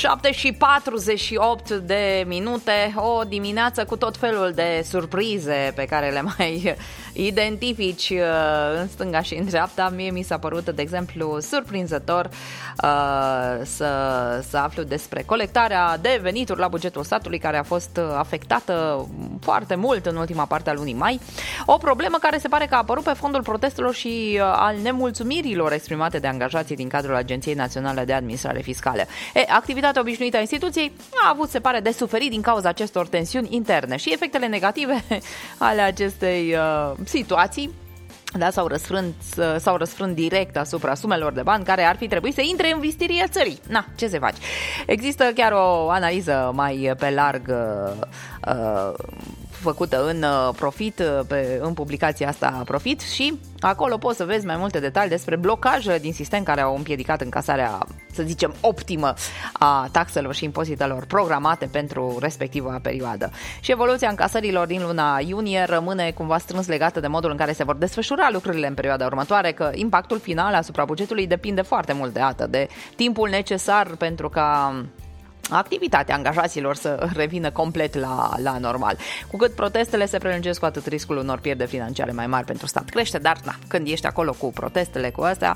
7:48, o dimineață cu tot felul de surprize pe care le mai identifici în stânga și în dreapta. Mie mi s-a părut, de exemplu, surprinzător să aflu despre colectarea de venituri la bugetul statului, care a fost afectată foarte mult în ultima parte a lunii mai. O problemă care se pare că a apărut pe fondul protestelor și al nemulțumirilor exprimate de angajații din cadrul Agenției Naționale de Administrare Fiscală. Activitatea obișnuită a instituției a avut, se pare, de suferit din cauza acestor tensiuni interne și efectele negative ale acestei situații. Da, s-au răsfrânt direct asupra sumelor de bani care ar fi trebuit să intre în vistiria țării. Na, ce se face? Există chiar o analiză mai pe larg făcută în Profit, în publicația asta Profit, și acolo poți să vezi mai multe detalii despre blocajele din sistem care au împiedicat încasarea, să zicem, optimă a taxelor și impozitelor programate pentru respectiva perioadă. Și evoluția încasărilor din luna iunie rămâne cumva strâns legată de modul în care se vor desfășura lucrurile în perioada următoare, că impactul final asupra bugetului depinde foarte mult de timpul necesar pentru ca activitatea angajaților să revină complet la normal. Cu cât protestele se prelungesc, cu atât riscul unor pierderi financiare mai mari pentru stat crește, dar când ești acolo cu protestele, cu astea,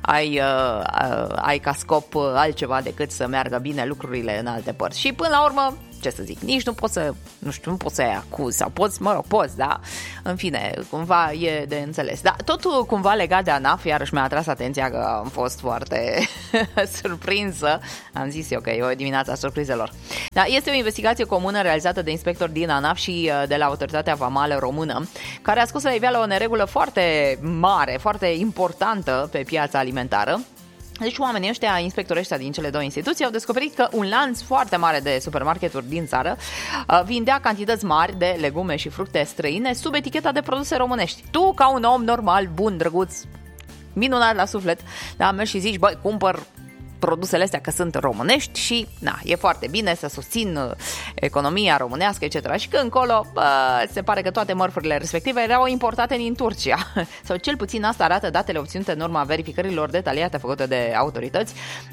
ai ca scop altceva decât să meargă bine lucrurile în alte părți. Și până la urmă, ce să zic, nici nu poți să-i acuzi, sau poți, da? În fine, cumva e de înțeles. Dar tot cumva legat de ANAF, iarăși mi-a atras atenția că am fost foarte surprinsă. Am zis eu că e o dimineață a surprizelor. Da, este o investigație comună realizată de inspectori din ANAF și de la Autoritatea Vamală Română, care a scos la iveală o neregulă foarte mare, foarte importantă pe piața alimentară. Deci oamenii ăștia, inspectorii ăștia din cele două instituții, au descoperit că un lanț foarte mare de supermarketuri din țară vindea cantități mari de legume și fructe străine sub eticheta de produse românești. Tu, ca un om normal, bun, drăguț, minunat la suflet, da, mergi și zici, băi, cumpăr produsele astea că sunt românești și e foarte bine să susțin economia românească, etc. Și că încolo se pare că toate mărfurile respective erau importate din Turcia. Sau cel puțin asta arată datele obținute în urma verificărilor detaliate făcute de autorități.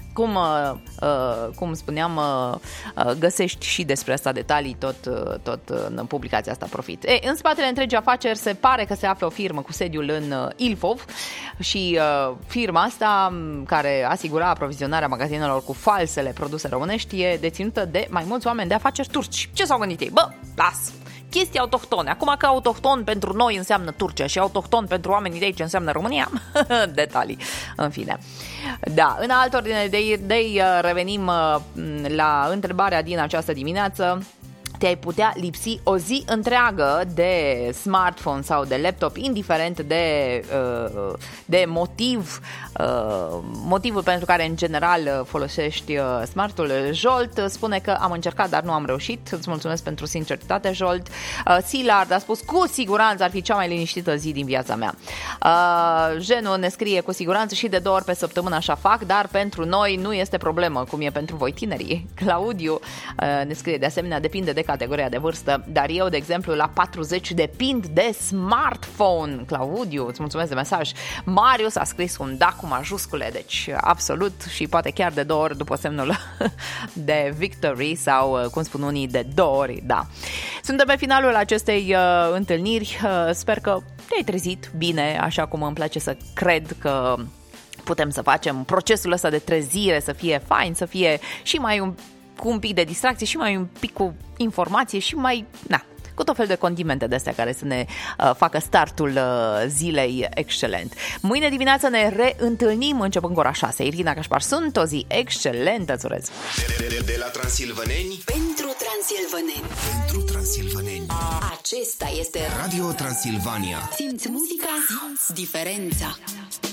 Cum spuneam, găsești și despre asta detalii tot în publicația asta Profit. În spatele întregii afaceri se pare că se află o firmă cu sediul în Ilfov și firma asta, care asigura aprovizionarea magazinelor cu falsele produse românești, e deținută de mai mulți oameni de afaceri turci. Ce s-au gândit ei? Las! Chestii autohtone. Acum că autohton pentru noi înseamnă Turcia și autohton pentru oamenii de aici înseamnă România. Detalii. În fine. Da, în altă ordine de idei revenim la întrebarea din această dimineață. Te-ai putea lipsi o zi întreagă de smartphone sau de laptop, indiferent de motivul pentru care în general folosești smartul. Jolt spune că am încercat, dar nu am reușit. Îți mulțumesc pentru sinceritate, Jolt. Silard a spus, cu siguranță ar fi cea mai liniștită zi din viața mea. Genu ne scrie, cu siguranță și de 2 ori pe săptămână așa fac, dar pentru noi nu este problemă, cum e pentru voi tinerii. Claudiu ne scrie, de asemenea, depinde de categoria de vârstă, dar eu, de exemplu, la 40 depind de smartphone. Claudiu, îți mulțumesc de mesaj. Marius a scris un da cu majuscule, deci absolut, și poate chiar de 2 ori după semnul de victory sau, cum spun unii, de 2 ori, da. Suntem pe finalul acestei întâlniri. Sper că te-ai trezit bine, așa cum îmi place să cred că putem să facem procesul ăsta de trezire să fie fain, să fie și mai cu un pic de distracție și mai un pic cu informație și mai, cu tot fel de condimente de astea care să ne facă startul zilei excelent. Mâine dimineață ne reîntâlnim începând cu ora 6. Irina Cașpar sunt, o zi excelentă, îți urez. De la transilvaneni pentru transilvaneni. Pentru transilvaneni. Acesta este Radio Transilvania. Simți muzica, simți diferența.